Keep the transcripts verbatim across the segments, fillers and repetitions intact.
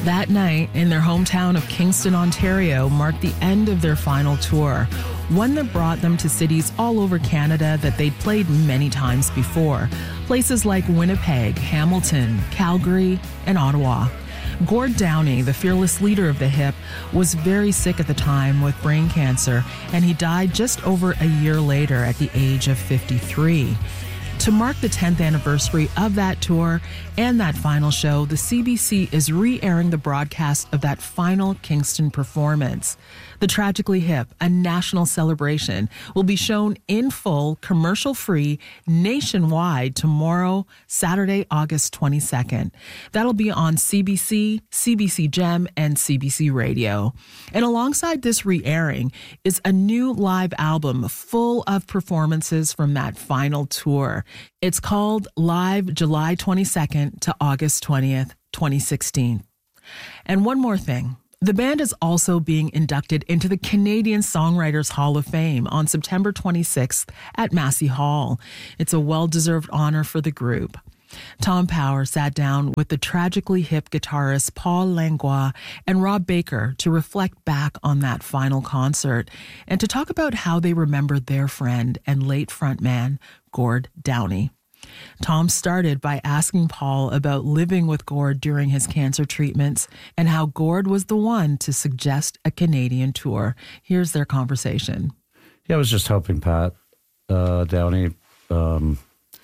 That night, in their hometown of Kingston, Ontario, marked the end of their final tour, one that brought them to cities all over Canada that they'd played many times before, places like Winnipeg, Hamilton, Calgary, and Ottawa. Gord Downie, the fearless leader of the Hip, was very sick at the time with brain cancer, and he died just over a year later at the age of fifty-three. To mark the tenth anniversary of that tour and that final show, the C B C is re-airing the broadcast of that final Kingston performance. The Tragically Hip, a national celebration, will be shown in full, commercial-free, nationwide tomorrow, Saturday, August twenty-second. That'll be on C B C, C B C Gem, and C B C Radio. And alongside this re-airing is a new live album full of performances from that final tour. It's called Live July twenty-second to August twentieth, twenty sixteen. And one more thing. The band is also being inducted into the Canadian Songwriters Hall of Fame on September twenty-sixth at Massey Hall. It's a well-deserved honor for the group. Tom Power sat down with the Tragically Hip guitarist Paul Langlois and Rob Baker to reflect back on that final concert and to talk about how they remembered their friend and late frontman, Gord Downie. Tom started by asking Paul about living with Gord during his cancer treatments and how Gord was the one to suggest a Canadian tour. Here's their conversation. Yeah, I was just helping Pat uh, Downie um,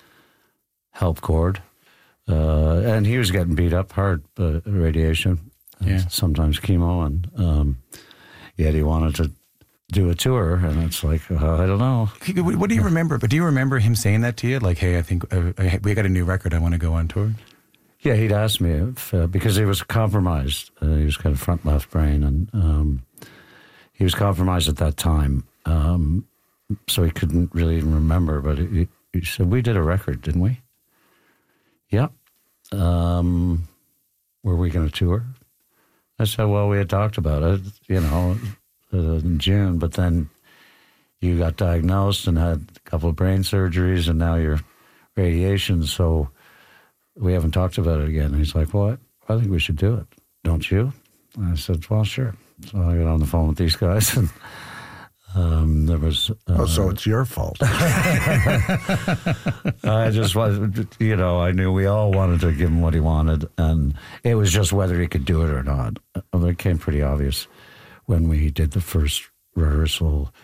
help Gord. Uh, and he was getting beat up hard, uh, radiation, and yeah. sometimes chemo. And um, yet he wanted to do a tour, and it's like, uh, I don't know. What do you remember? But do you remember him saying that to you? Like, hey, I think uh, we got a new record. I want to go on tour. Yeah, he'd asked me if, uh, because he was compromised. Uh, he was kind of front left brain, and um, he was compromised at that time. Um, so he couldn't really even remember, but he, he said, we did a record, didn't we? Yeah. Um, were we going to tour? I said, well, we had talked about it, you know, uh, in June, but then you got diagnosed and had a couple of brain surgeries, and now you're radiation, so we haven't talked about it again. And he's like, well, I think we should do it. Don't you? And I said, well, sure. So I got on the phone with these guys, and um, there was... Uh, oh, so it's your fault. I just was, you know, I knew we all wanted to give him what he wanted, and it was just whether he could do it or not. It became pretty obvious when we did the first rehearsal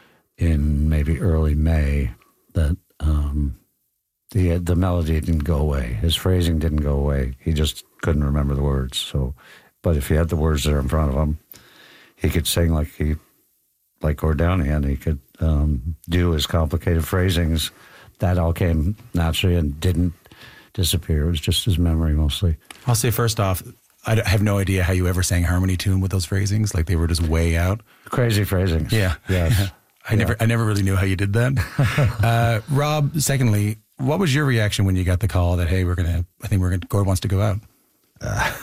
in maybe early May that um, the the melody didn't go away. His phrasing didn't go away. He just couldn't remember the words. So, but if he had the words there in front of him, he could sing like he like Gord Downie, and he could um, do his complicated phrasings. That all came naturally and didn't disappear. It was just his memory mostly. I'll say first off, I have no idea how you ever sang harmony tune with those phrasings. Like they were just way out. Crazy phrasings. Yeah. Yes. I yeah. never I never really knew how you did that. uh, Rob, secondly, what was your reaction when you got the call that, hey, we're going to, I think we're going to, Gord wants to go out? Uh,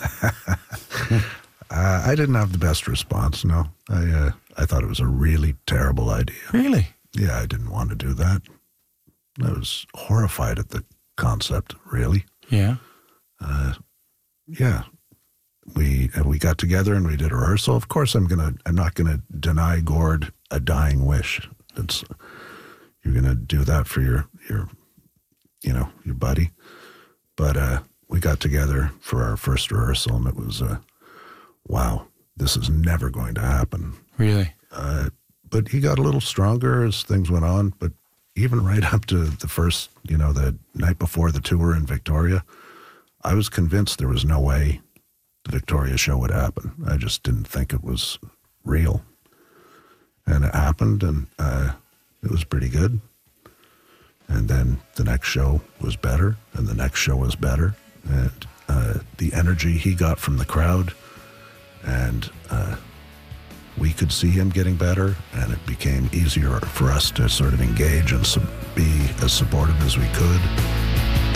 uh, I didn't have the best response, no. I uh, I thought it was a really terrible idea. Really? Yeah, I didn't want to do that. I was horrified at the concept, really. Yeah? Uh, yeah. We uh, we got together and we did a rehearsal. Of course, I'm gonna. I'm not gonna deny Gord a dying wish. It's you're gonna do that for your your, you know, your buddy. But uh, we got together for our first rehearsal, and it was, uh, wow, this is never going to happen. Really? Uh, but he got a little stronger as things went on. But even right up to the first, you know, the night before the tour in Victoria, I was convinced there was no way the Victoria show would happen. I just didn't think it was real. And it happened, and uh, it was pretty good. And then the next show was better, and the next show was better. And uh, the energy he got from the crowd, and uh, we could see him getting better, and it became easier for us to sort of engage and sub- be as supportive as we could.